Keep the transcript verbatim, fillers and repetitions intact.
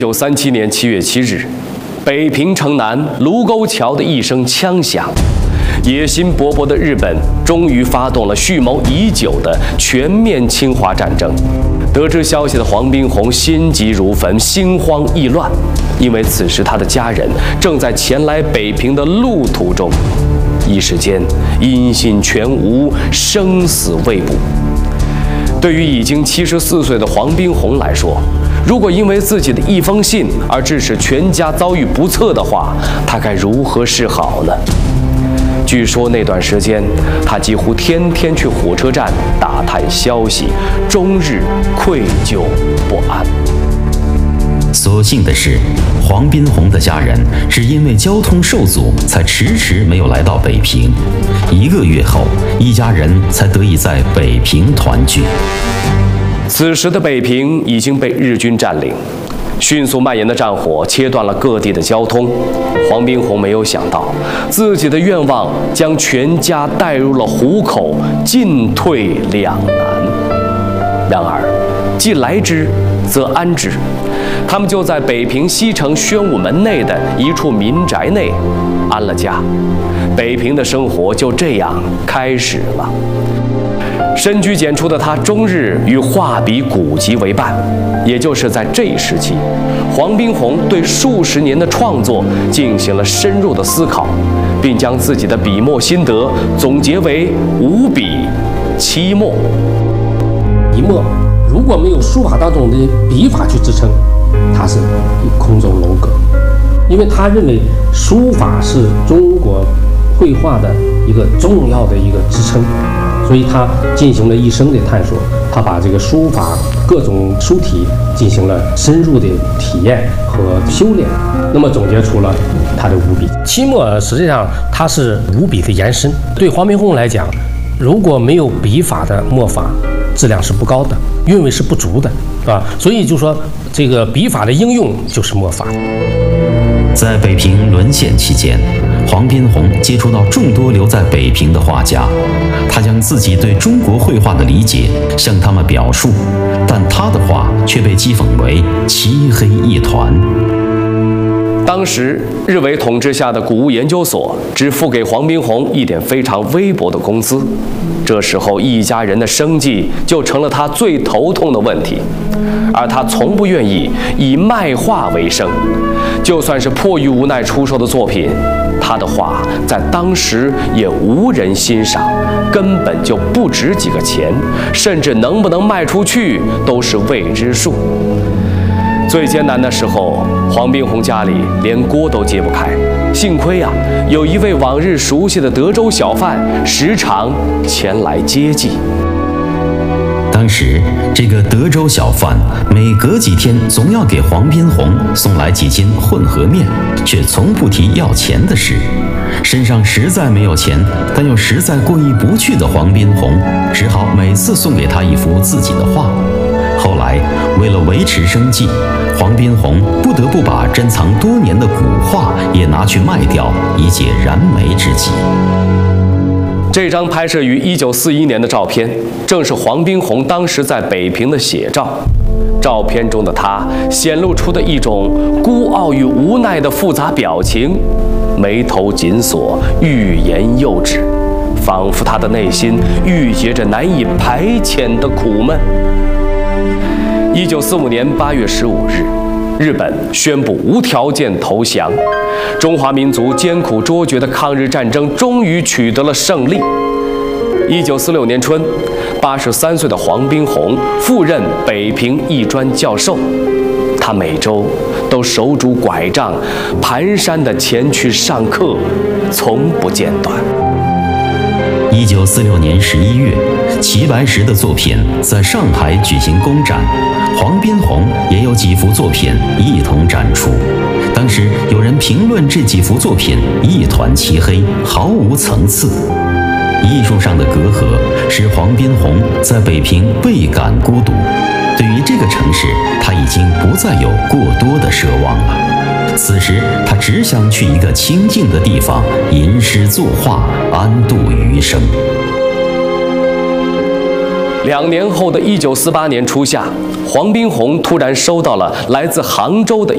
一九三七年七月七日，北平城南卢沟桥的一声枪响，野心勃勃的日本终于发动了蓄谋已久的全面侵华战争。得知消息的黄宾虹心急如焚，心慌意乱，因为此时他的家人正在前来北平的路途中，一时间音信全无，生死未卜。对于已经七十四岁的黄宾虹来说，如果因为自己的一封信而致使全家遭遇不测的话，他该如何是好呢？据说那段时间，他几乎天天去火车站打探消息，终日愧疚不安。 所幸的是，黄宾虹的家人是因为交通受阻，才迟迟没有来到北平。一个月后，一家人才得以在北平团聚。 此时的北平已经被日军占领，迅速蔓延的战火切断了各地的交通。黄宾虹没有想到，自己的愿望将全家带入了虎口，进退两难。然而，既来之，则安之。他们就在北平西城宣武门内的一处民宅内安了家，北平的生活就这样开始了。深居简出的他终日与画笔古籍为伴，也就是在这一时期，黄宾虹对数十年的创作进行了深入的思考，并将自己的笔墨心得总结为五笔七墨。 笔墨如果没有书法当中的笔法去支撑，它是空中楼阁。因为他认为书法是中国绘画的一个重要的一个支撑，所以他进行了一生的探索，他把这个书法各种书体进行了深入的体验和修炼，那么总结出了他的五笔七墨。实际上它是五笔的延伸。对黄宾虹来讲，如果没有笔法的墨法，质量是不高的，韵味是不足的，啊，所以就说这个笔法的应用就是墨法。 在北平沦陷期间，黄宾虹接触到众多留在北平的画家，他将自己对中国绘画的理解向他们表述，但他的画却被讥讽为漆黑一团。 当时日伪统治下的古物研究所只付给黄宾虹一点非常微薄的工资，这时候一家人的生计就成了他最头痛的问题，而他从不愿意以卖画为生。就算是迫于无奈出售的作品，他的画在当时也无人欣赏，根本就不值几个钱，甚至能不能卖出去都是未知数。最艰难的时候，黄宾虹家里连锅都揭不开，幸亏啊，有一位往日熟悉的德州小贩时常前来接济。 当时这个德州小贩每隔几天总要给黄宾虹送来几斤混合面，却从不提要钱的事。身上实在没有钱，但又实在过意不去的黄宾虹，只好每次送给他一幅自己的画。后来为了维持生计，黄宾虹不得不把珍藏多年的古画也拿去卖掉，以解燃眉之急。 这张拍摄于一九四一年的照片，正是黄宾虹当时在北平的写照。照片中的他显露出的一种孤傲与无奈的复杂表情，眉头紧锁，欲言又止，仿佛他的内心郁结着难以排遣的苦闷。一九四五年八月十五日，日本宣布无条件投降，中华民族艰苦卓绝的抗日战争终于取得了胜利。一九四六年春，八十三岁的黄宾虹赴任北平艺专教授，他每周都手拄拐杖，蹒跚地前去上课，从不间断。 一九四六年十一月，齐白石的作品在上海举行公展，黄宾虹也有几幅作品一同展出。当时有人评论这几幅作品一团漆黑，毫无层次。艺术上的隔阂使黄宾虹在北平倍感孤独。对于这个城市，他已经不再有过多的奢望了。此时他只想去一个清静的地方，吟诗作画，安度余生。 两年后的一九四八年初夏，黄宾虹突然收到了来自杭州的